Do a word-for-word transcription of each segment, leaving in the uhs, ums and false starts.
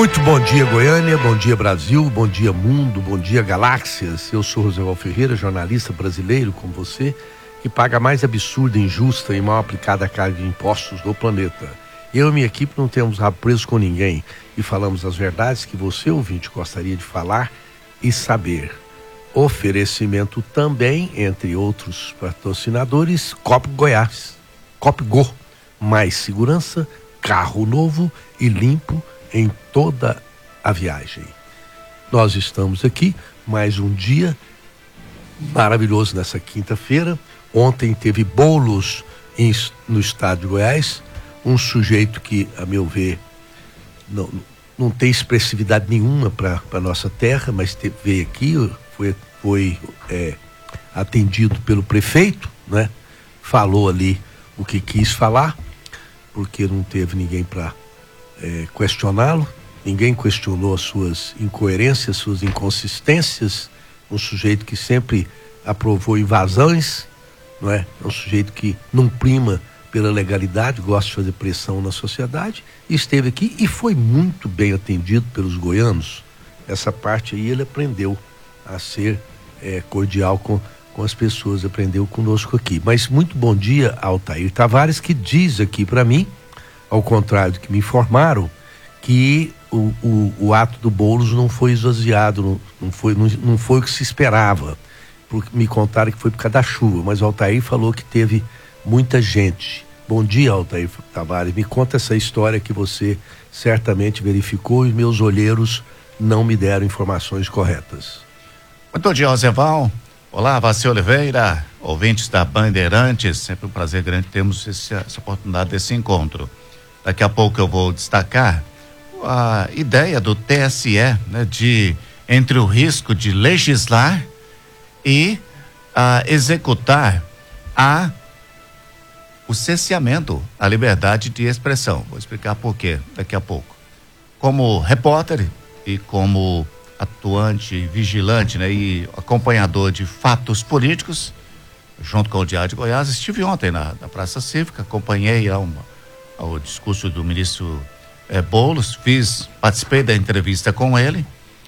Muito bom dia, Goiânia, bom dia, Brasil, bom dia, mundo, bom dia, galáxias. Eu sou Roosevelt Ferreira, jornalista brasileiro como você, que paga a mais absurda, injusta e mal aplicada carga de impostos do planeta. Eu e minha equipe não temos rabo preso com ninguém e falamos as verdades que você, ouvinte, gostaria de falar e saber. Oferecimento também, entre outros patrocinadores, Copo Goiás, Copo Go, mais segurança, carro novo e limpo em toda a viagem. Nós estamos aqui, mais um dia maravilhoso nessa quinta-feira. Ontem teve bolos em, no estado de Goiás, um sujeito que, a meu ver, não, não tem expressividade nenhuma para a nossa terra, mas te, veio aqui, foi, foi é, atendido pelo prefeito, né? Falou ali o que quis falar, porque não teve ninguém para É, questioná-lo, ninguém questionou as suas incoerências, suas inconsistências. Um sujeito que sempre aprovou invasões, não é? É um sujeito que não prima pela legalidade, gosta de fazer pressão na sociedade, e esteve aqui e foi muito bem atendido pelos goianos. Essa parte aí ele aprendeu a ser é, cordial com, com as pessoas, aprendeu conosco aqui. Mas muito bom dia, Altair Tavares, que diz aqui para mim, ao contrário do que me informaram, que o, o, o ato do Boulos não foi esvaziado, não, não, foi, não, não foi o que se esperava. Porque me contaram que foi por causa da chuva, mas o Altair falou que teve muita gente. Bom dia, Altair Tavares, me conta essa história que você certamente verificou e meus olheiros não me deram informações corretas. Muito bom dia, Roosevelt. Olá, Vacê Oliveira, ouvintes da Bandeirantes, sempre um prazer grande termos esse, essa oportunidade desse encontro. Daqui a pouco eu vou destacar a ideia do T S E, né, de, entre o risco de legislar e a, executar a, o cerceamento à liberdade de expressão. Vou explicar por quê daqui a pouco. Como repórter e como atuante, vigilante, né, e acompanhador de fatos políticos, junto com o Diário de Goiás, estive ontem na, na Praça Cívica, acompanhei lá uma o discurso do ministro eh, Boulos, fiz, participei da entrevista com ele.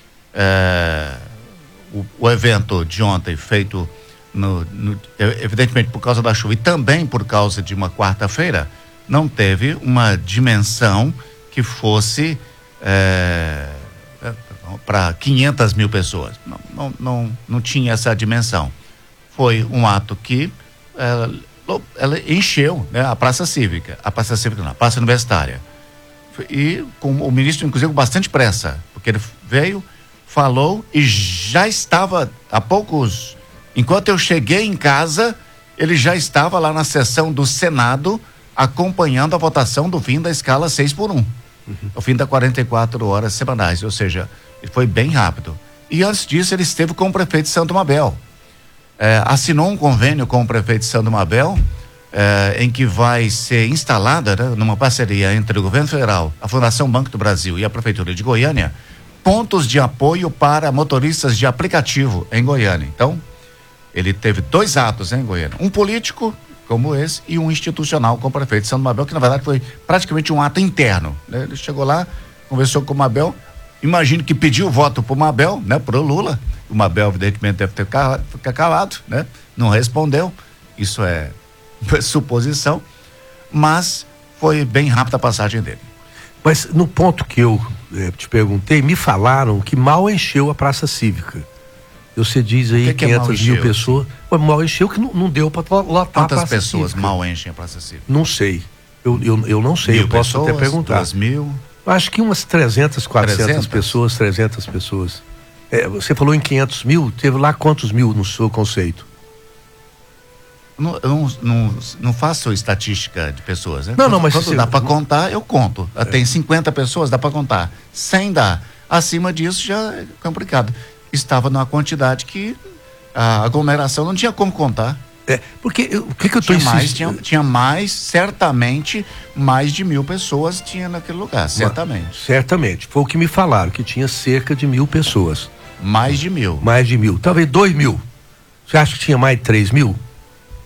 Eh, o, o evento de ontem feito no, no, evidentemente por causa da chuva e também por causa de uma quarta-feira, não teve uma dimensão que fosse eh, para quinhentas mil pessoas. Não, não, não, não tinha essa dimensão. Foi um ato que eh, ela encheu, né, a Praça Cívica, a Praça Cívica não, a Praça Universitária. E com o ministro, inclusive, com bastante pressa, porque ele veio, falou e já estava, há poucos, enquanto eu cheguei em casa, ele já estava lá na sessão do Senado, acompanhando a votação do fim da escala seis por um, uhum. O fim das quarenta e quatro horas semanais, ou seja, ele foi bem rápido. E antes disso, ele esteve com o prefeito de Santo Mabel. É, assinou um convênio com o prefeito de Santo Mabel, é, em que vai ser instalada, né, numa parceria entre o governo federal, a Fundação Banco do Brasil e a Prefeitura de Goiânia, pontos de apoio para motoristas de aplicativo em Goiânia. Então, ele teve dois atos em Goiânia, um político como esse e um institucional com o prefeito de Santo Mabel, que na verdade foi praticamente um ato interno, né? Ele chegou lá, conversou com o Mabel, imagino que pediu voto pro Mabel, né, pro Lula. O Mabel, evidentemente, deve ter ficar calado, né? Não respondeu. Isso é suposição. Mas foi bem rápida a passagem dele. Mas no ponto que eu eh, te perguntei, me falaram que mal encheu a Praça Cívica. Você diz aí que quinhentas mil pessoas. Mas mal encheu que não, não deu para lotar. Quantas a Praça pessoas Cívica. Mal enchem a Praça Cívica? Não sei. Eu, eu, eu não sei. Mil eu posso pessoas, até perguntar. Duas mil? Acho que umas trezentas, quatrocentas trezentas? pessoas, trezentas pessoas. É, você falou em quinhentos mil, teve lá quantos mil no seu conceito? Não, não, não, não faço estatística de pessoas, né? Não, quando, não, mas quando se dá você... para contar, eu conto. É. Tem cinquenta pessoas, dá para contar. cem dá. Acima disso já é complicado. Estava numa quantidade que a aglomeração não tinha como contar. É, porque eu, o que que eu tô tinha mais, insistindo? tinha, tinha mais, certamente, mais de mil pessoas tinha naquele lugar, certamente. Mas, certamente. Foi o que me falaram, que tinha cerca de mil pessoas. Mais de mil. Mais de mil. Talvez dois mil. Você acha que tinha mais de três mil?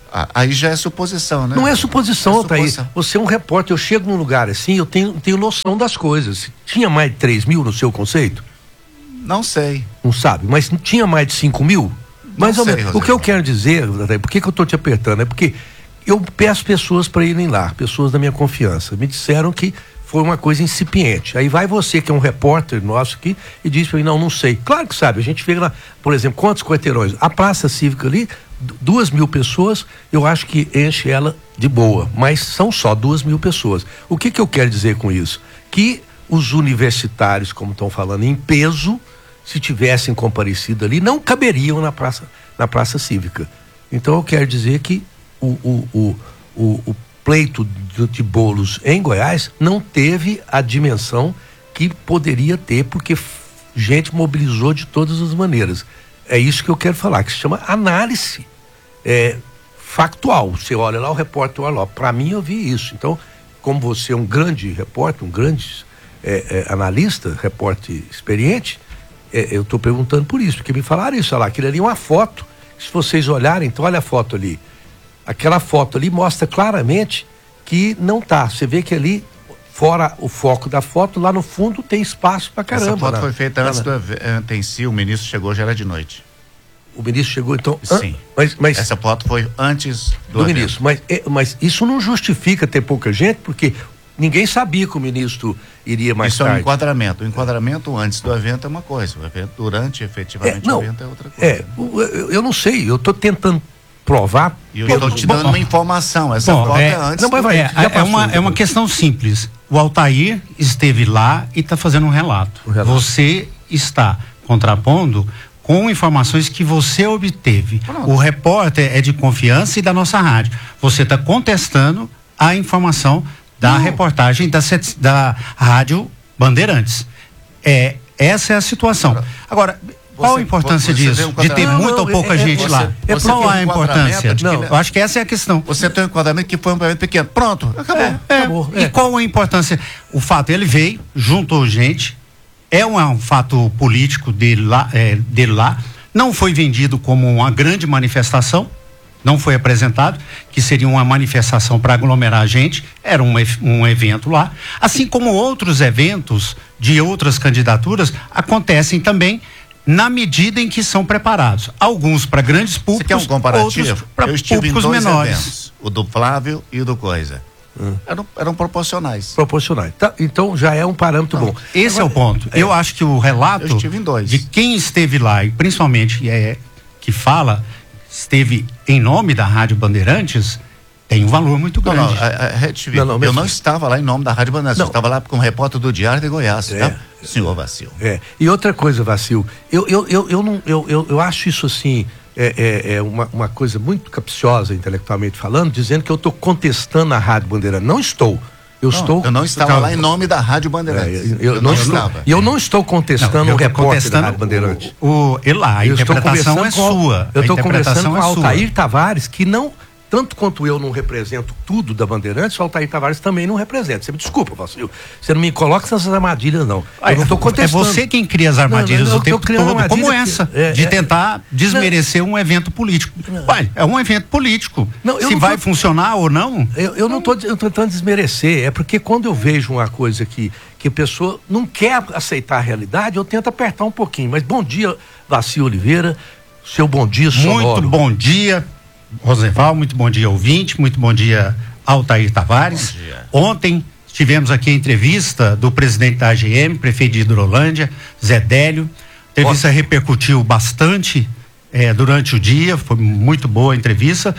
Ah, aí já é suposição, né? Não é suposição, é Altair. suposição. Você é um repórter, eu chego num lugar assim, eu tenho, tenho noção das coisas. Tinha mais de três mil no seu conceito? Não sei. Não sabe, mas não tinha mais de cinco mil? Mais não ou sei, menos. José. O que eu quero dizer, Altair, por que, que eu estou te apertando? É porque eu peço pessoas para irem lá, pessoas da minha confiança. Me disseram que foi uma coisa incipiente. Aí vai você, que é um repórter nosso aqui, e diz para mim, não, não sei. Claro que sabe, a gente vê lá, por exemplo, quantos quarteirões? A Praça Cívica ali, duas mil pessoas, eu acho que enche ela de boa, mas são só duas mil pessoas. O que que eu quero dizer com isso? Que os universitários, como estão falando, em peso, se tivessem comparecido ali, não caberiam na Praça, na praça Cívica. Então eu quero dizer que o, o, o, o, o pleito de, de bolos em Goiás não teve a dimensão que poderia ter, porque gente mobilizou de todas as maneiras. É isso que eu quero falar, que se chama análise é, factual. Você olha lá, o repórter olha lá. Para mim, eu vi isso. Então, como você é um grande repórter, um grande é, é, analista, repórter experiente, é, eu estou perguntando por isso, porque me falaram isso, olha lá, aquilo ali é uma foto. Se vocês olharem, então olha a foto ali. Aquela foto ali mostra claramente que não tá. Você vê que ali, fora o foco da foto, lá no fundo tem espaço pra caramba. Essa foto na, foi feita na, antes do evento em si, o ministro chegou, já era de noite. O ministro chegou, então... Sim. Ah, mas, mas, essa foto foi antes do, do evento. ministro. Mas, é, mas isso não justifica ter pouca gente, porque ninguém sabia que o ministro iria mais isso tarde. Isso é um enquadramento. O enquadramento antes do evento é uma coisa, o evento durante, efetivamente, é, não, o evento é outra coisa. É, eu, eu não sei, eu estou tentando provar. E eu estou te dando bom, uma informação, essa bom, foto é, é antes. Não, mas vai, é, é, uma, é uma questão simples. O Altair esteve lá e está fazendo um relato. um relato. Você está contrapondo com informações que você obteve. Pronto. O repórter é de confiança e da nossa rádio. Você está contestando a informação da não. reportagem da, da Rádio Bandeirantes. É, essa é a situação. Agora, qual você, a importância disso? De ter não, muita ou pouca é, gente é, lá? É, é, qual a importância? Não, eu acho que essa é a questão. Você tem um enquadramento que foi um evento pequeno. Pronto, acabou. É, é, acabou é. E qual a importância? O fato, ele veio, juntou gente, é um, um fato político dele lá, é, dele lá, não foi vendido como uma grande manifestação, não foi apresentado que seria uma manifestação para aglomerar a gente, era um, um evento lá, assim como outros eventos de outras candidaturas acontecem também na medida em que são preparados. Alguns para grandes públicos, Você quer um comparativo? outros para públicos em dois menores. Eventos, o do Flávio e o do Coisa. Hum. Eram, eram proporcionais. Proporcionais. Tá, então já é um parâmetro Não, bom. Esse Agora, é o ponto. É, Eu acho que o relato eu estive em dois. de quem esteve lá, e principalmente é, que fala, esteve em nome da Rádio Bandeirantes, tem um valor muito grande. Não, não, a, a Rede T V, não, não, eu não estava lá em nome da Rádio Bandeirantes, eu estava lá como repórter do Diário de Goiás, é, tá? Senhor Vacil. É. E outra coisa, Vacil, eu, eu, eu, eu, não, eu, eu, eu acho isso assim, é, é, é uma, uma coisa muito capciosa, intelectualmente falando, dizendo que eu estou contestando a Rádio Bandeirantes. Não estou. Eu, não, estou, eu não estava eu, lá em nome da Rádio Bandeirantes. É, eu, eu, eu não, não estava. E eu não estou contestando o repórter da Rádio Bandeirantes. O, o, ele lá, a eu interpretação é sua. Eu estou conversando com o é Altair Tavares, que não... Tanto quanto eu não represento tudo da Bandeirantes, o Altair Tavares também não representa. Você me desculpa, Vacil. Você não me coloca nessas armadilhas, não. Eu não estou contestando. É você quem cria as armadilhas não, não, o tempo todo, como essa, que, é, de é, tentar desmerecer não, um evento político. Ué, é um evento político. Não, Se vai tô, funcionar ou não... Eu, eu não estou tentando desmerecer. É porque quando eu vejo uma coisa que, que a pessoa não quer aceitar a realidade, eu tento apertar um pouquinho. Mas bom dia, Vacil Oliveira. Seu bom dia, sonoro. Muito bom dia, Rosenval, muito bom dia, ouvinte, muito bom dia, Altair Tavares. Ontem tivemos aqui a entrevista do presidente da A G M, prefeito de Hidrolândia, Zé Délio. A entrevista Ótimo. repercutiu bastante eh, durante o dia, foi muito boa a entrevista,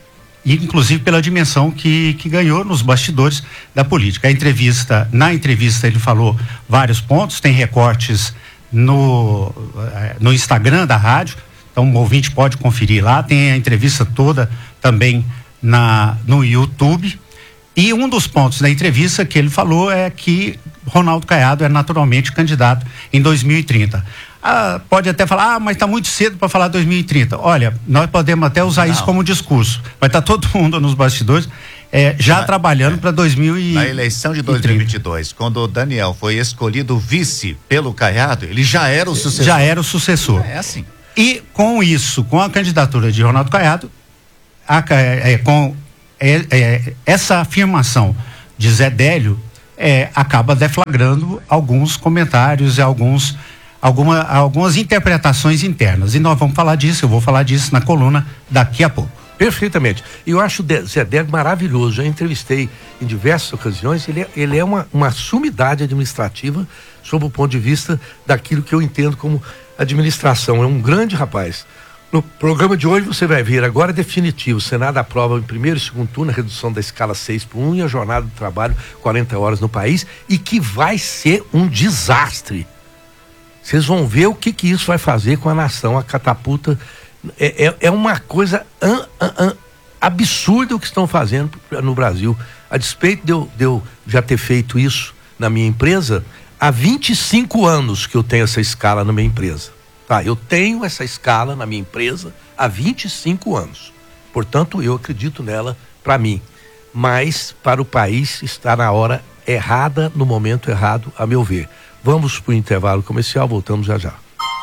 e inclusive pela dimensão que, que ganhou nos bastidores da política. A entrevista, na entrevista ele falou vários pontos, tem recortes no, eh, no Instagram da rádio. Então o ouvinte pode conferir lá, tem a entrevista toda também na, no YouTube. E um dos pontos da entrevista que ele falou é que Ronaldo Caiado é naturalmente candidato em dois mil e trinta. Ah, pode até falar, ah, mas está muito cedo para falar dois mil e trinta. Olha, nós podemos até usar Não. isso como discurso. Vai estar tá todo mundo nos bastidores é, já Na, trabalhando é, para dois mil e trinta. Na eleição de dois mil e vinte e dois, quando o Daniel foi escolhido vice pelo Caiado, ele já era o sucessor. Já era o sucessor. É assim. E com isso, com a candidatura de Ronaldo Caiado, a, é, com é, é, essa afirmação de Zé Délio é, acaba deflagrando alguns comentários e alguns, alguma, algumas interpretações internas. E nós vamos falar disso, eu vou falar disso na coluna daqui a pouco. Perfeitamente. E eu acho o Zé Délio maravilhoso. Já entrevistei em diversas ocasiões. Ele é, ele é uma, uma sumidade administrativa sob o ponto de vista daquilo que eu entendo como administração. É um grande rapaz. No programa de hoje você vai ver, agora é definitivo, o Senado aprova em primeiro e segundo turno a redução da escala seis por um e a jornada de trabalho quarenta horas no país, e que vai ser um desastre. Vocês vão ver o que que isso vai fazer com a nação, a catapulta. É, é, é uma coisa an, an, an, absurda o que estão fazendo no Brasil. A despeito de eu, de eu já ter feito isso na minha empresa, há vinte e cinco anos que eu tenho essa escala na minha empresa. Tá, eu tenho essa escala na minha empresa há vinte e cinco anos. Portanto, eu acredito nela para mim. Mas para o país está na hora errada, no momento errado, a meu ver. Vamos para o intervalo comercial, voltamos já já.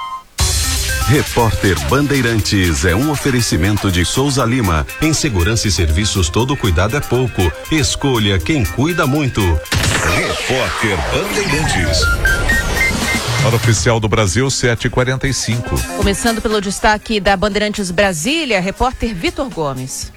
Repórter Bandeirantes é um oferecimento de Souza Lima. Em segurança e serviços, todo cuidado é pouco. Escolha quem cuida muito. Repórter Bandeirantes. Hora oficial do Brasil, sete e quarenta e cinco. Começando pelo destaque da Bandeirantes Brasília, repórter Vitor Gomes.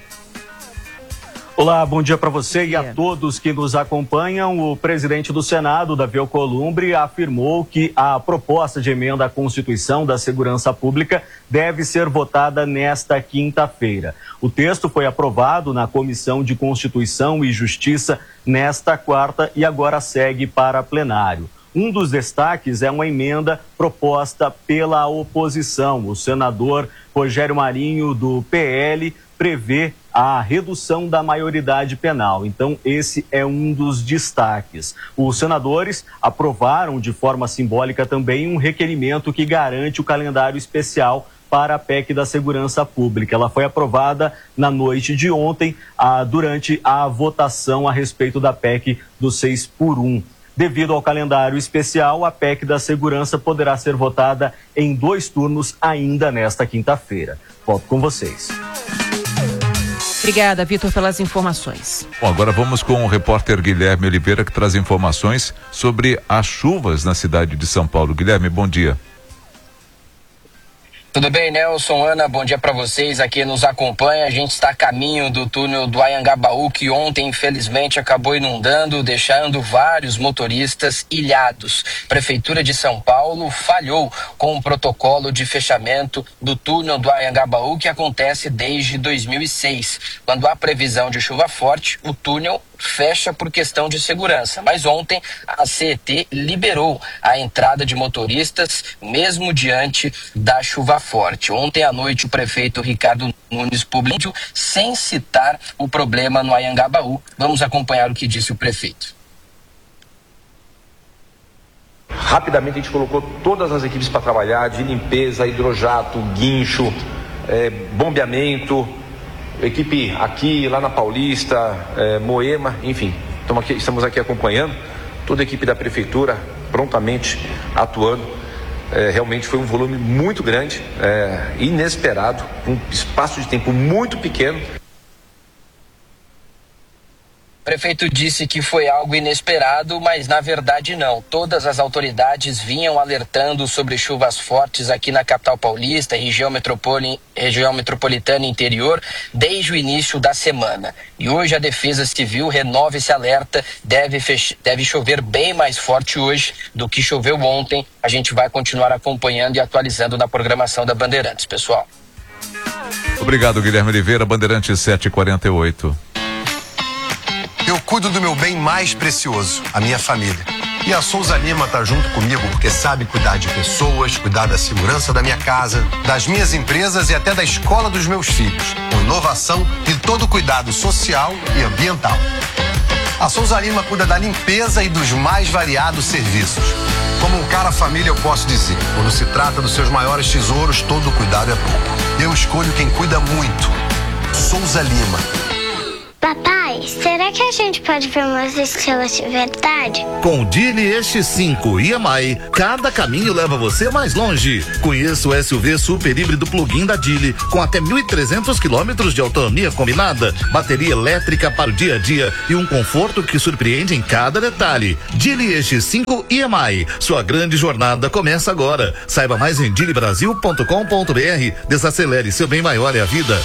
Olá, bom dia para você e a todos que nos acompanham. O presidente do Senado, Davi Alcolumbre, afirmou que a proposta de emenda à Constituição da Segurança Pública deve ser votada nesta quinta-feira. O texto foi aprovado na Comissão de Constituição e Justiça nesta quarta e agora segue para plenário. Um dos destaques é uma emenda proposta pela oposição. O senador Rogério Marinho, do P L, prevê a redução da maioridade penal. Então, esse é um dos destaques. Os senadores aprovaram de forma simbólica também um requerimento que garante o calendário especial para a P E C da Segurança Pública. Ela foi aprovada na noite de ontem, ah, durante a votação a respeito da P E C do seis por um. Devido ao calendário especial, a P E C da Segurança poderá ser votada em dois turnos ainda nesta quinta-feira. Volto com vocês. Obrigada, Vitor, pelas informações. Bom, agora vamos com o repórter Guilherme Oliveira, que traz informações sobre as chuvas na cidade de São Paulo. Guilherme, bom dia. Tudo bem, Nelson, Ana, bom dia para vocês. Aqui nos acompanha, a gente está a caminho do túnel do Anhangabaú, que ontem, infelizmente, acabou inundando, deixando vários motoristas ilhados. Prefeitura de São Paulo falhou com o protocolo de fechamento do túnel do Anhangabaú, que acontece desde dois mil e seis. Quando há previsão de chuva forte, o túnel fecha por questão de segurança, mas ontem a C E T liberou a entrada de motoristas mesmo diante da chuva forte. Ontem à noite o prefeito Ricardo Nunes publicou sem citar o problema no Anhangabaú. Vamos acompanhar o que disse o prefeito. Rapidamente a gente colocou todas as equipes para trabalhar, de limpeza, hidrojato, guincho, é, bombeamento, equipe aqui, lá na Paulista, é, Moema, enfim, aqui, estamos aqui acompanhando, toda a equipe da prefeitura prontamente atuando. É, realmente foi um volume muito grande, é, inesperado, um espaço de tempo muito pequeno. O prefeito disse que foi algo inesperado, mas na verdade não. Todas as autoridades vinham alertando sobre chuvas fortes aqui na capital paulista, região, metropoli, região metropolitana e interior, desde o início da semana. E hoje a Defesa Civil renova esse alerta, deve, fech... deve chover bem mais forte hoje do que choveu ontem. A gente vai continuar acompanhando e atualizando na programação da Bandeirantes, pessoal. Obrigado, Guilherme Oliveira, Bandeirantes sete e quarenta e oito. Eu cuido do meu bem mais precioso, a minha família. E a Souza Lima tá junto comigo porque sabe cuidar de pessoas, cuidar da segurança da minha casa, das minhas empresas e até da escola dos meus filhos, com inovação e todo cuidado social e ambiental. A Souza Lima cuida da limpeza e dos mais variados serviços. Como um cara família, eu posso dizer, quando se trata dos seus maiores tesouros, todo cuidado é pouco. Eu escolho quem cuida muito. Souza Lima. Papai, será que a gente pode ver umas estrelas de verdade? Com o Dili Este cinco e M I, cada caminho leva você mais longe. Conheça o S U V super híbrido plug-in da Dili, com até mil e trezentos quilômetros de autonomia combinada, bateria elétrica para o dia a dia e um conforto que surpreende em cada detalhe. Dili Este cinco e M I, sua grande jornada começa agora. Saiba mais em dili brasil ponto com ponto b r. Desacelere, seu bem maior é a vida.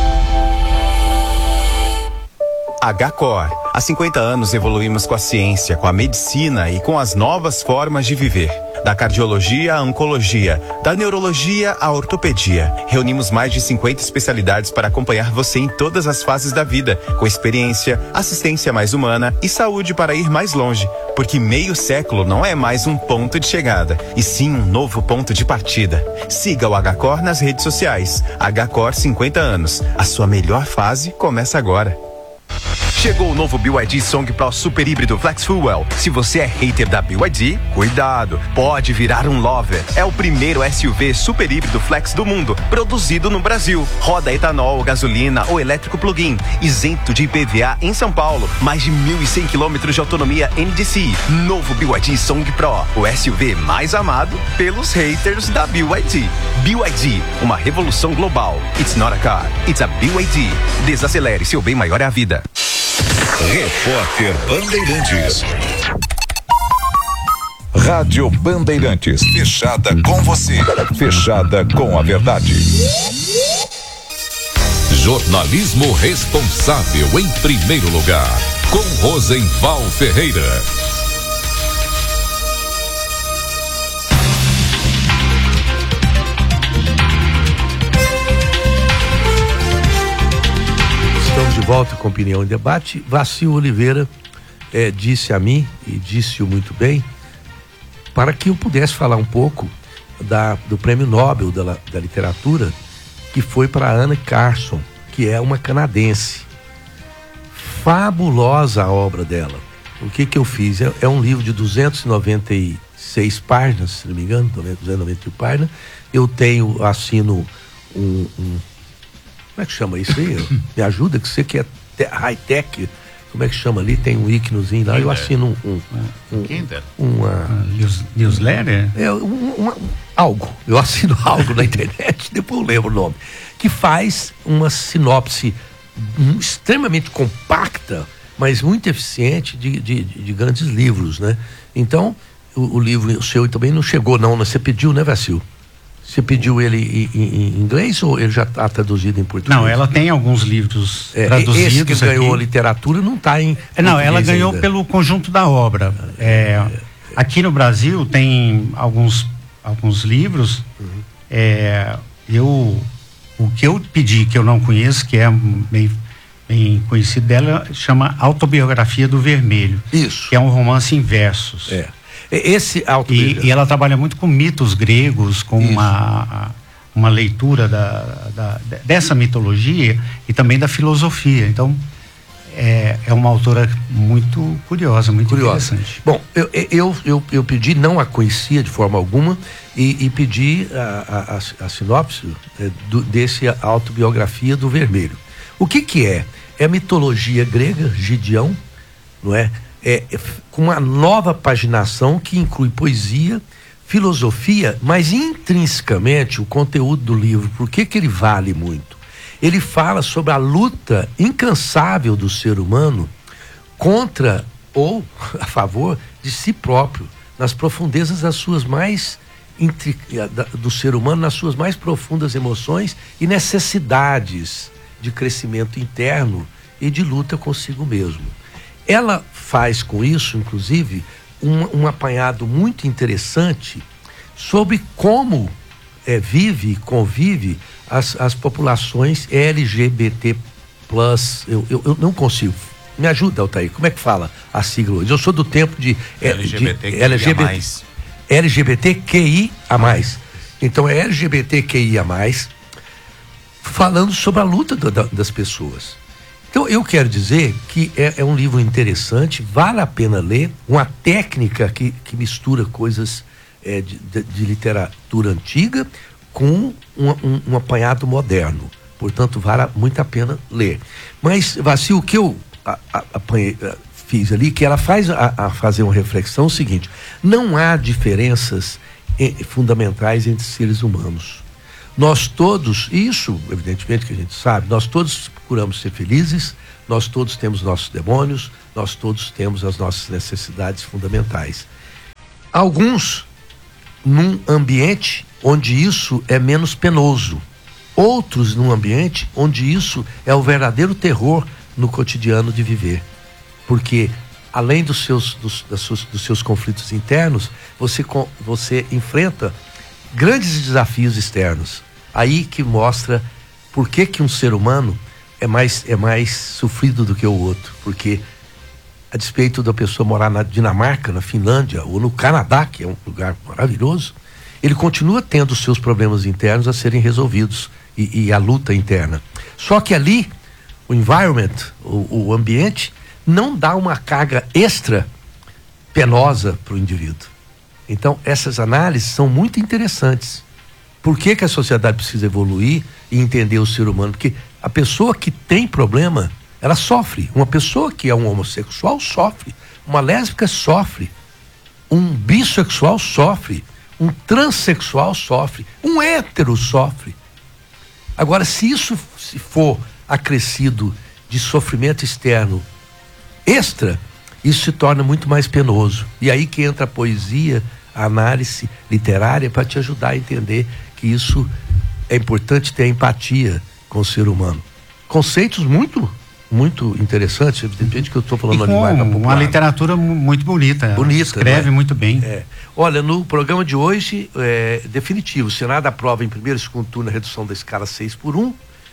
H-Cor. Há cinquenta anos evoluímos com a ciência, com a medicina e com as novas formas de viver. Da cardiologia à oncologia, da neurologia à ortopedia. Reunimos mais de cinquenta especialidades para acompanhar você em todas as fases da vida, com experiência, assistência mais humana e saúde para ir mais longe. Porque meio século não é mais um ponto de chegada, e sim um novo ponto de partida. Siga o H-Cor nas redes sociais. H-Cor cinquenta anos. A sua melhor fase começa agora. Chegou o novo B Y D Song Pro Super Híbrido Flex Fuel. Se você é hater da B Y D, cuidado, pode virar um lover. É o primeiro S U V super híbrido flex do mundo, produzido no Brasil. Roda etanol, gasolina ou elétrico plug-in, isento de I P V A em São Paulo. Mais de mil e cem quilômetros de autonomia N D C I. Novo B Y D Song Pro, o S U V mais amado pelos haters da B Y D. B Y D, uma revolução global. It's not a car, it's a B Y D. Desacelere, seu bem maior é a vida. Repórter Bandeirantes. Rádio Bandeirantes. Fechada com você. Fechada com a verdade. Jornalismo responsável em primeiro lugar. Com Rosenval Ferreira. De volta com Opinião em Debate. Vacil Oliveira eh, disse a mim, e disse-o muito bem, para que eu pudesse falar um pouco da, do Prêmio Nobel da, da Literatura, que foi para Anne Carson, que é uma canadense. Fabulosa a obra dela. O que que eu fiz? É, é um livro de duzentas e noventa e seis páginas, se não me engano, duzentas e noventa e oito páginas. Eu tenho, assino um... um como é que chama isso aí? Me ajuda, que você que é high-tech, como é que chama ali? Tem um íconozinho lá, eu assino um... um, um Kinder? Uma... News, newsletter? É, um, um, um, algo. Eu assino algo na internet, depois eu lembro o nome. Que faz uma sinopse um, extremamente compacta, mas muito eficiente de, de, de grandes livros, né? Então, o, o livro o seu também não chegou, não. Você pediu, né, Vacil? Você pediu ele em, em, em inglês ou ele já está traduzido em português? Não, ela tem alguns livros é, traduzidos. Esse que ganhou aqui. Literatura não está em é, Não, ela ganhou ainda. Pelo conjunto da obra. É, aqui no Brasil tem alguns, alguns livros. Uhum. É, eu, o que eu pedi, que eu não conheço, que é bem, bem conhecido dela, chama Autobiografia do Vermelho. Isso. Que é um romance em versos. É. Esse e, e ela trabalha muito com mitos gregos, com uma, uma leitura da, da, dessa mitologia e também da filosofia. Então, é, é uma autora muito curiosa, muito curiosa. Interessante. Bom, eu, eu, eu, eu pedi, não a conhecia de forma alguma, e, e pedi a, a, a sinopse é, do, desse Autobiografia do Vermelho. O que que é? É a mitologia grega, Gideão, não é? É, é, com uma nova paginação que inclui poesia, filosofia, mas intrinsecamente o conteúdo do livro, por que que ele vale muito? Ele fala sobre a luta incansável do ser humano contra ou a favor de si próprio, nas profundezas das suas mais do ser humano, nas suas mais profundas emoções e necessidades de crescimento interno e de luta consigo mesmo. Ela faz com isso, inclusive, um, um apanhado muito interessante sobre como é, vive e convive as, as populações L G B T plus. Eu, eu, eu não consigo. Me ajuda, Altair. Como é que fala a sigla hoje? Eu sou do tempo de, é, L G B T Q I A mais. L G B T Q I A mais. Então é L G B T Q I A mais, falando sobre a luta do, da, das pessoas. Então, eu quero dizer que é, é um livro interessante, vale a pena ler, uma técnica que, que mistura coisas é, de, de, de literatura antiga com um, um, um apanhado moderno. Portanto, vale muito a pena ler. Mas, Vacil, o que eu a, a, apanhei, a, fiz ali, que ela faz a, a fazer uma reflexão o seguinte: não há diferenças em, fundamentais entre seres humanos. Nós todos, isso evidentemente que a gente sabe, nós todos procuramos ser felizes, nós todos temos nossos demônios, nós todos temos as nossas necessidades fundamentais. Alguns num ambiente onde isso é menos penoso, outros num ambiente onde isso é o verdadeiro terror no cotidiano de viver, porque além dos seus, dos, das suas, dos seus conflitos internos, você, você enfrenta grandes desafios externos. Aí que mostra por que que um ser humano é mais, é mais sofrido do que o outro, porque a despeito da pessoa morar na Dinamarca, na Finlândia ou no Canadá, que é um lugar maravilhoso, ele continua tendo os seus problemas internos a serem resolvidos e, e a luta interna. Só que ali, o environment, o, o ambiente, não dá uma carga extra penosa para o indivíduo. Então, essas análises são muito interessantes. Por que que a sociedade precisa evoluir e entender o ser humano? Porque a pessoa que tem problema, ela sofre. Uma pessoa que é um homossexual sofre. Uma lésbica sofre. Um bissexual sofre. Um transexual sofre. Um hétero sofre. Agora, se isso se for acrescido de sofrimento externo extra, isso se torna muito mais penoso. E aí que entra a poesia, a análise literária para te ajudar a entender que isso é importante, ter empatia com o ser humano. Conceitos muito, muito interessantes, evidentemente que eu estou falando ali mais uma literatura muito bonita. Bonita, escreve né? muito bem. É. Olha, no programa de hoje, é definitivo, o Senado aprova em primeiro e segundo turno a redução da escala seis por um,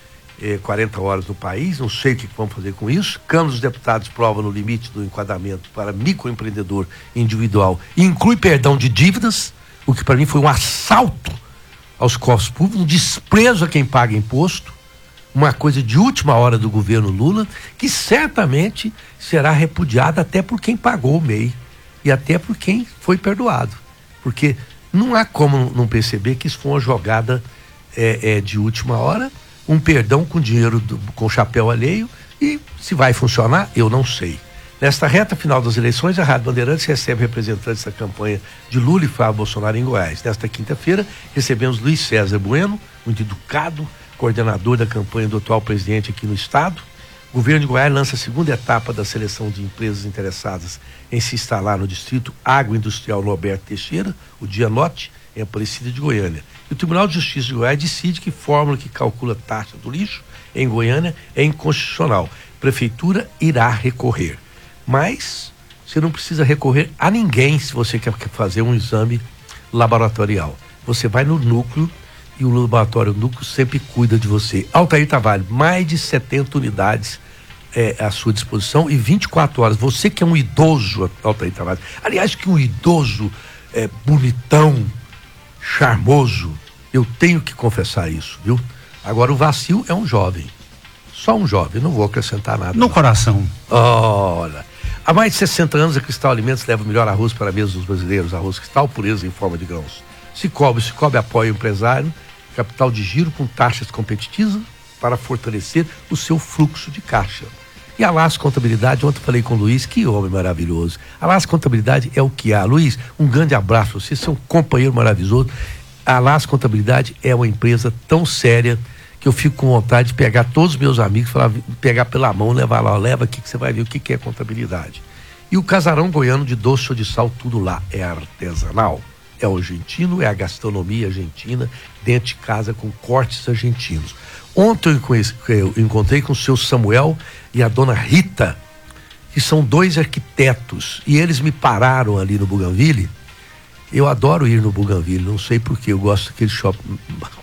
é, quarenta horas no país, não sei o que vamos fazer com isso. Câmara dos Deputados prova no limite do enquadramento para microempreendedor individual e inclui perdão de dívidas, o que para mim foi um assalto aos cofres públicos, um desprezo a quem paga imposto, uma coisa de última hora do governo Lula, que certamente será repudiada até por quem pagou o M E I e até por quem foi perdoado, porque não há como não perceber que isso foi uma jogada é, é, de última hora, um perdão com dinheiro do, com chapéu alheio, e se vai funcionar, eu não sei. Nesta reta final das eleições, a Rádio Bandeirantes recebe representantes da campanha de Lula e Flávio Bolsonaro em Goiás. Nesta quinta-feira, recebemos Luiz César Bueno, muito educado, coordenador da campanha do atual presidente aqui no estado. O governo de Goiás lança a segunda etapa da seleção de empresas interessadas em se instalar no distrito agroindustrial Norberto Teixeira, o Dianote, em Aparecida de Goiânia. E o Tribunal de Justiça de Goiás decide que fórmula que calcula a taxa do lixo em Goiânia é inconstitucional. Prefeitura irá recorrer. Mas você não precisa recorrer a ninguém se você quer fazer um exame laboratorial. Você vai no núcleo e o laboratório núcleo sempre cuida de você. Altair Tavares, mais de setenta unidades é, à sua disposição e vinte e quatro horas. Você que é um idoso, Altair Tavares, aliás, que um idoso é, bonitão, charmoso, eu tenho que confessar isso, viu? Agora o Vacil é um jovem, só um jovem, não vou acrescentar nada. No não. coração. Olha, há mais de sessenta anos a Cristal Alimentos leva o melhor arroz para a mesa dos brasileiros, arroz Cristal, pureza em forma de grãos. Cicobi, Cicobi apoia o empresário, capital de giro com taxas competitivas para fortalecer o seu fluxo de caixa. E a Las Contabilidade, ontem falei com o Luiz, que homem maravilhoso. A Las Contabilidade é o que há. Luiz, um grande abraço para você, você é um companheiro maravilhoso. A Las Contabilidade é uma empresa tão séria que eu fico com vontade de pegar todos os meus amigos, falar, pegar pela mão, levar lá, leva aqui que você vai ver o que, que é contabilidade. E o Casarão Goiano de doce ou de sal, tudo lá é artesanal. É o argentino, é a gastronomia argentina, dentro de casa com cortes argentinos. Ontem eu, conheci, eu encontrei com o seu Samuel e a dona Rita, que são dois arquitetos, e eles me pararam ali no Bougainville. Eu adoro ir no Bougainville, não sei porquê, eu gosto daquele shopping,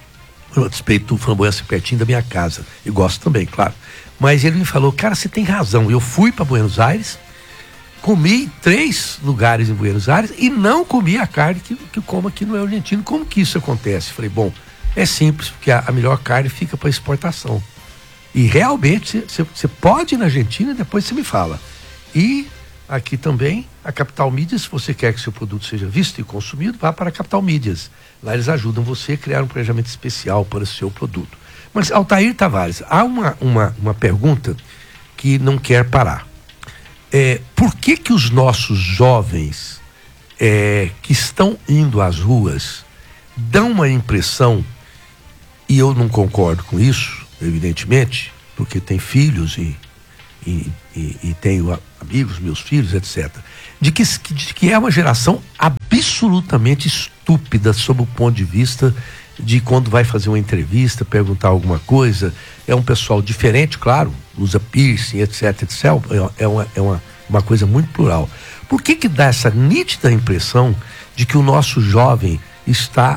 eu despeito o Flamboyant pertinho da minha casa, e gosto também, claro. Mas ele me falou, cara, você tem razão, eu fui para Buenos Aires, comi em três lugares em Buenos Aires e não comi a carne que, que eu como aqui no argentino. Como que isso acontece? Falei, bom, é simples, porque a, a melhor carne fica para exportação. E realmente, você pode ir na Argentina e depois você me fala. E aqui também, a Capital Mídias, se você quer que seu produto seja visto e consumido, vá para a Capital Mídias. Lá eles ajudam você a criar um planejamento especial para o seu produto. Mas, Altair Tavares, há uma, uma, uma pergunta que não quer parar. É, por que que os nossos jovens é, que estão indo às ruas dão uma impressão, e eu não concordo com isso, evidentemente, porque tem filhos e, e, e, e tenho amigos, meus filhos, etcétera, de que, de que é uma geração absolutamente estúpida sob o ponto de vista de quando vai fazer uma entrevista, perguntar alguma coisa. É um pessoal diferente, claro, usa piercing, etc, etcétera. É uma, é uma, uma coisa muito plural. Por que que dá essa nítida impressão de que o nosso jovem está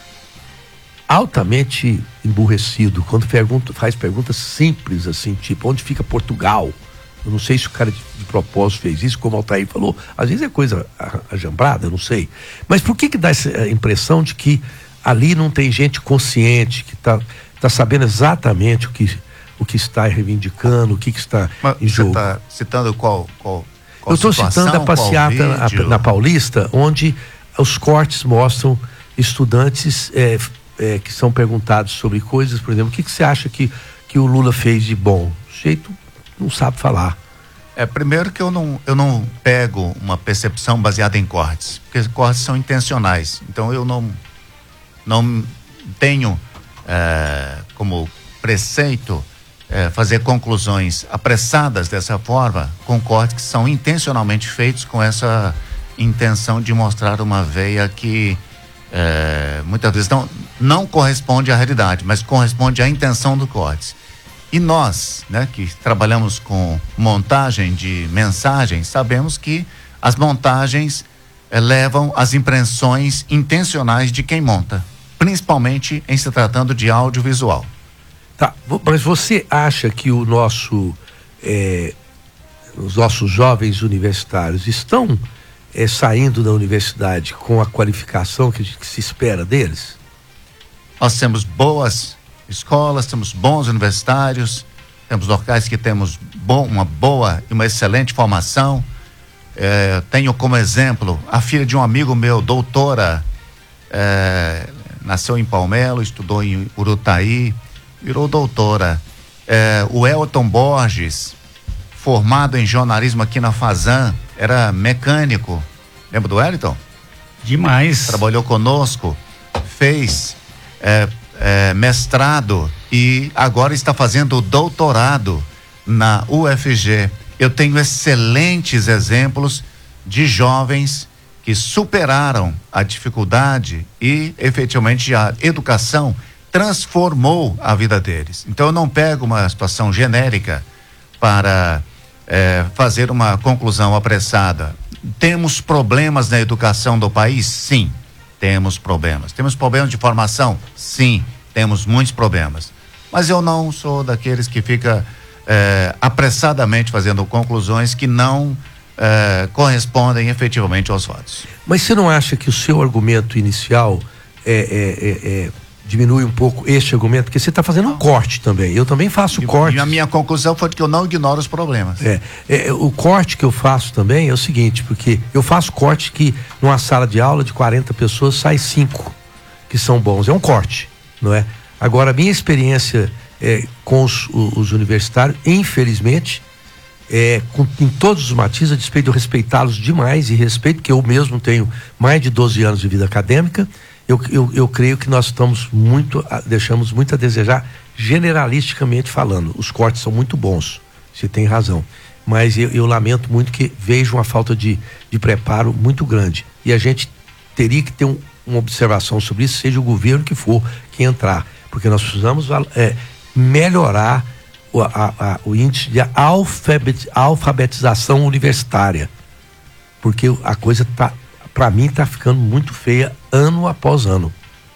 altamente emburrecido quando pergunta, faz perguntas simples assim, tipo, onde fica Portugal? Eu não sei se o cara de, de propósito fez isso, como o Altair falou, às vezes é coisa ajambrada, eu não sei. Mas por que que dá essa impressão de que ali não tem gente consciente, que está tá sabendo exatamente o que, o que está reivindicando, o que, que está Mas em jogo? Você está citando qual, qual, qual Eu estou citando a passeata na, na Paulista, onde os cortes mostram estudantes é, é, que são perguntados sobre coisas, por exemplo, o que, que você acha que, que o Lula fez de bom? O jeito não sabe falar. É, primeiro que eu não, eu não pego uma percepção baseada em cortes, porque cortes são intencionais. Então eu não, não tenho é, como preceito é, fazer conclusões apressadas dessa forma com cortes que são intencionalmente feitos com essa intenção de mostrar uma veia que é, muitas vezes não, não corresponde à realidade, mas corresponde à intenção do corte. E nós, né, que trabalhamos com montagem de mensagens, sabemos que as montagens eh, levam às impressões intencionais de quem monta, principalmente em se tratando de audiovisual. Tá, mas você acha que o nosso, eh, os nossos jovens universitários estão eh, saindo da universidade com a qualificação que, que se espera deles? Nós temos boas escolas, temos bons universitários, temos locais que temos bom, uma boa e uma excelente formação. É, tenho como exemplo a filha de um amigo meu, doutora, é, nasceu em Palmelo, estudou em Urutaí, virou doutora. É, o Elton Borges, formado em jornalismo aqui na Fazan, era mecânico. Lembra do Elton? Demais. Trabalhou conosco, fez é, É, mestrado e agora está fazendo doutorado na U F G. Eu tenho excelentes exemplos de jovens que superaram a dificuldade e efetivamente a educação transformou a vida deles. Então eu não pego uma situação genérica para é, fazer uma conclusão apressada. Temos problemas na educação do país? Sim. Temos problemas. Temos problemas de formação? Sim, temos muitos problemas. Mas eu não sou daqueles que fica eh, apressadamente fazendo conclusões que não eh, correspondem efetivamente aos fatos. Mas você não acha que o seu argumento inicial é, é, é, é, diminui um pouco este argumento? Porque você está fazendo um corte também. Eu também faço e, corte. E a minha conclusão foi que eu não ignoro os problemas. É, é, o corte que eu faço também é o seguinte, porque eu faço corte que numa sala de aula de quarenta pessoas sai cinco que são bons. É um corte, não é? Agora, a minha experiência é, com os, os universitários, infelizmente, é, com, em todos os matizes, a despeito de eu respeitá-los demais, e respeito, porque eu mesmo tenho mais de doze anos de vida acadêmica, eu, eu, eu creio que nós estamos muito, deixamos muito a desejar, generalisticamente falando. Os cortes são muito bons, você tem razão, mas eu, eu lamento muito que vejo uma falta de, de preparo muito grande, e a gente teria que ter um, uma observação sobre isso, seja o governo que for que entrar, porque nós precisamos é, melhorar o, a, a, o índice de alfabet, alfabetização universitária, porque a coisa tá, para mim está ficando muito feia ano após ano,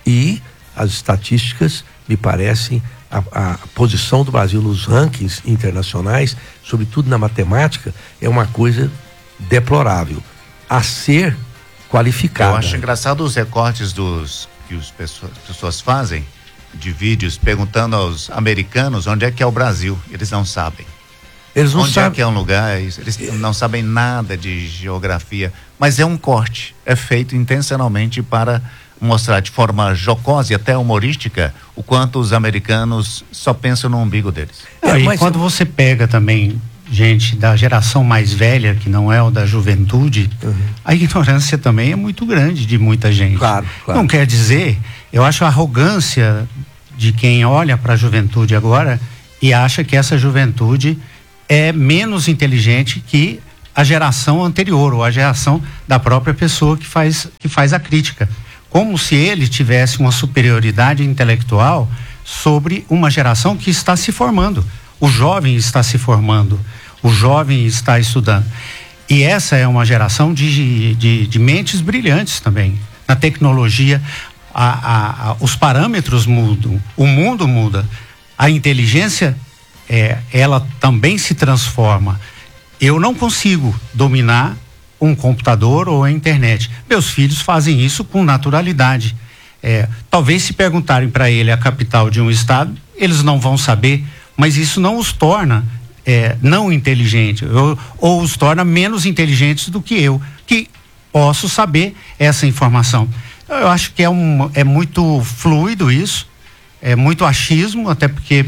e as estatísticas me parecem, a, a posição do Brasil nos rankings internacionais, sobretudo na matemática, é uma coisa deplorável a ser qualificada. Eu acho engraçado os recortes dos que as pessoas, pessoas fazem de vídeos perguntando aos americanos onde é que é o Brasil. Eles não sabem. Eles não Onde sabem. é que é um lugar? Eles não sabem nada de geografia. Mas é um corte. É feito intencionalmente para mostrar de forma jocosa e até humorística o quanto os americanos só pensam no umbigo deles. É, e quando você pega também gente da geração mais velha, que não é o da juventude, uhum. a ignorância também é muito grande de muita gente. Claro, claro. Não quer dizer, eu acho a arrogância de quem olha para a juventude agora e acha que essa juventude é menos inteligente que a geração anterior, ou a geração da própria pessoa que faz, que faz a crítica. Como se ele tivesse uma superioridade intelectual sobre uma geração que está se formando. O jovem está se formando, o jovem está estudando. E essa é uma geração de, de, de mentes brilhantes também. Na tecnologia, a, a, a, os parâmetros mudam, o mundo muda. A inteligência, é, ela também se transforma. Eu não consigo dominar um computador ou a internet. Meus filhos fazem isso com naturalidade. É, talvez se perguntarem para ele a capital de um estado, eles não vão saber, mas isso não os torna é, não inteligentes, ou, ou os torna menos inteligentes do que eu, que posso saber essa informação. Eu acho que é, um, é muito fluido isso, é muito achismo, até porque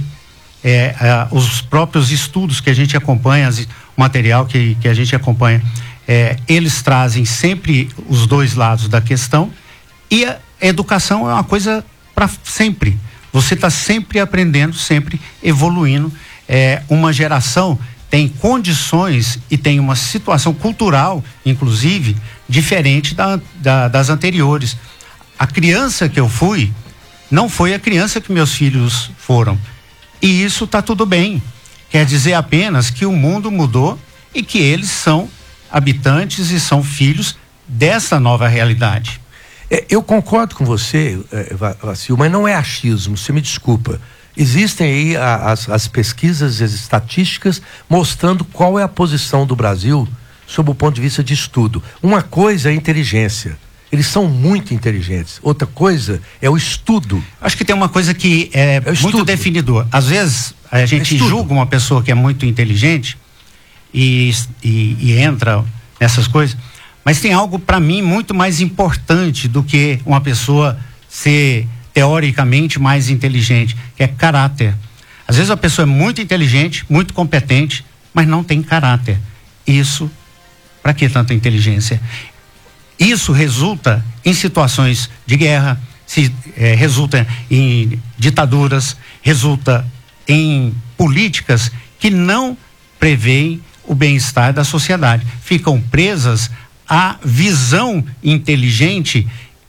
é, é, os próprios estudos que a gente acompanha, as, o material que, que a gente acompanha, é, eles trazem sempre os dois lados da questão, e a educação é uma coisa para sempre. Você está sempre aprendendo, sempre evoluindo. É, uma geração tem condições e tem uma situação cultural, inclusive, diferente da, da, das anteriores. A criança que eu fui não foi a criança que meus filhos foram. E isso está tudo bem. Quer dizer apenas que o mundo mudou e que eles são habitantes e são filhos dessa nova realidade. É, eu concordo com você, é, Vacil, mas não é achismo, você me desculpa. Existem aí a, as, as pesquisas e as estatísticas mostrando qual é a posição do Brasil sob o ponto de vista de estudo. Uma coisa é a inteligência. Eles são muito inteligentes. Outra coisa é o estudo. Acho que tem uma coisa que é, é muito definidor. Às vezes a gente é julga uma pessoa que é muito inteligente e, e, e entra nessas coisas, mas tem algo para mim muito mais importante do que uma pessoa ser teoricamente mais inteligente, que é caráter. Às vezes a pessoa é muito inteligente, muito competente, mas não tem caráter. Isso, para que tanta inteligência? Isso resulta em situações de guerra, se, eh, resulta em ditaduras, resulta em políticas que não preveem o bem-estar da sociedade. Ficam presas à visão inteligente,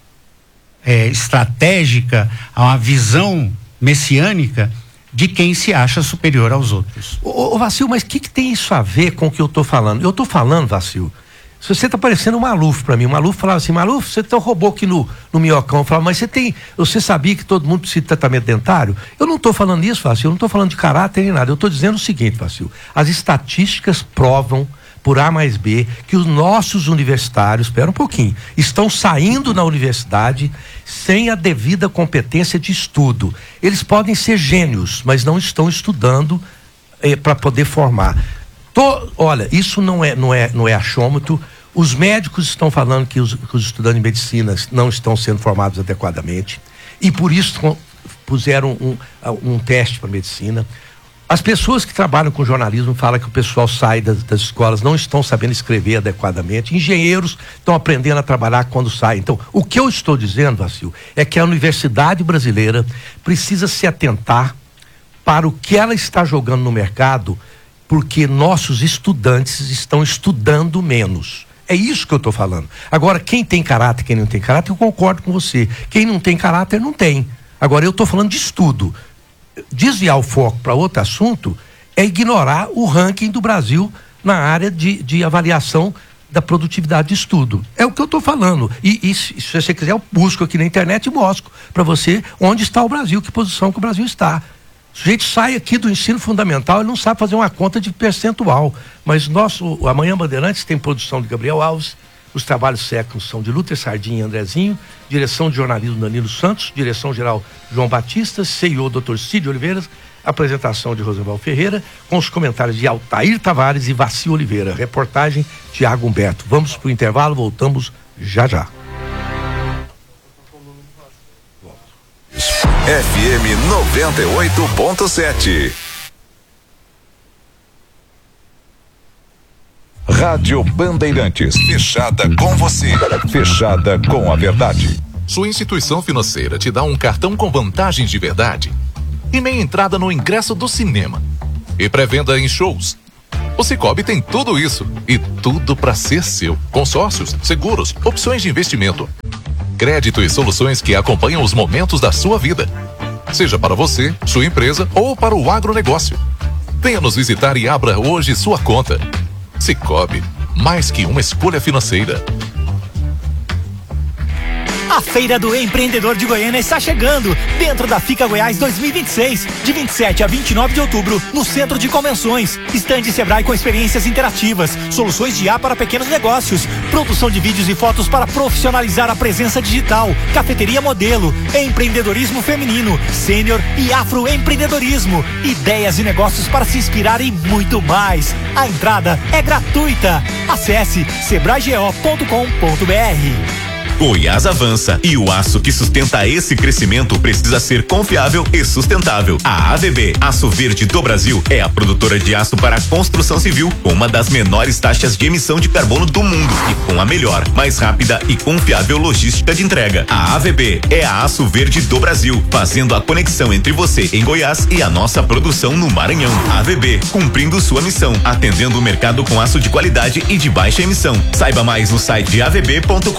eh, estratégica, a uma visão messiânica de quem se acha superior aos outros. Ô, ô Vacil, mas o que, que tem isso a ver com o que eu estou falando? Eu estou falando, Vacil, se você está parecendo um Maluf para mim. O Maluf falava assim: Maluf, você tem um robô aqui no, no minhocão. Eu falava, mas você tem, você sabia que todo mundo precisa de tratamento dentário? Eu não estou falando isso, Vacil, eu não estou falando de caráter nem nada. Eu estou dizendo o seguinte, Vacil, as estatísticas provam por A mais B que os nossos universitários, espera um pouquinho, estão saindo na universidade sem a devida competência de estudo. Eles podem ser gênios, mas não estão estudando eh, para poder formar. Tô, olha, isso não é, não é, não é achômetro. Os médicos estão falando que os, que os estudantes de medicina não estão sendo formados adequadamente e por isso puseram um, um teste para medicina. As pessoas que trabalham com jornalismo falam que o pessoal sai das, das escolas, não estão sabendo escrever adequadamente. Engenheiros estão aprendendo a trabalhar quando saem. Então, o que eu estou dizendo, Vacil, é que a universidade brasileira precisa se atentar para o que ela está jogando no mercado, porque nossos estudantes estão estudando menos. É isso que eu estou falando. Agora, quem tem caráter, quem não tem caráter, eu concordo com você. Quem não tem caráter, não tem. Agora, eu estou falando de estudo. Desviar o foco para outro assunto é ignorar o ranking do Brasil na área de, de avaliação da produtividade de estudo. É o que eu estou falando. E, e se, se você quiser, eu busco aqui na internet e mostro para você onde está o Brasil, que posição que o Brasil está. O sujeito sai aqui do ensino fundamental, ele não sabe fazer uma conta de percentual. Mas nosso, o Amanhã Bandeirantes tem produção de Gabriel Alves, os trabalhos séculos são de Lúcia Sardinha e Andrezinho, direção de jornalismo Danilo Santos, direção geral João Batista, C E O doutor Cid Oliveiras, Apresentação de Rosenval Ferreira, com os comentários de Altair Tavares e Vaci Oliveira. Reportagem Tiago Humberto. Vamos para o intervalo, voltamos já já. F M noventa e oito ponto sete. Rádio Bandeirantes. Fechada com você. Fechada com a verdade. Sua instituição financeira te dá um cartão com vantagens de verdade? E nem entrada no ingresso do cinema? E pré-venda em shows? O Sicoob tem tudo isso e tudo para ser seu. Consórcios, seguros, opções de investimento, crédito e soluções que acompanham os momentos da sua vida. Seja para você, sua empresa ou para o agronegócio. Venha nos visitar e abra hoje sua conta. Sicoob, mais que uma escolha financeira. A Feira do Empreendedor de Goiânia está chegando, dentro da Fica Goiás dois mil e vinte e seis, de vinte e sete a vinte e nove de outubro, no Centro de Convenções. Estande Sebrae com experiências interativas, soluções de I A para pequenos negócios, produção de vídeos e fotos para profissionalizar a presença digital, cafeteria modelo, empreendedorismo feminino, sênior e afroempreendedorismo, ideias e negócios para se inspirar e muito mais. A entrada é gratuita. Acesse sebrae go ponto com ponto br. Goiás avança e o aço que sustenta esse crescimento precisa ser confiável e sustentável. A A V B, Aço Verde do Brasil, é a produtora de aço para a construção civil com uma das menores taxas de emissão de carbono do mundo e com a melhor, mais rápida e confiável logística de entrega. A A V B é a Aço Verde do Brasil, fazendo a conexão entre você em Goiás e a nossa produção no Maranhão. A V B, cumprindo sua missão, atendendo o mercado com aço de qualidade e de baixa emissão. Saiba mais no site a v b ponto com.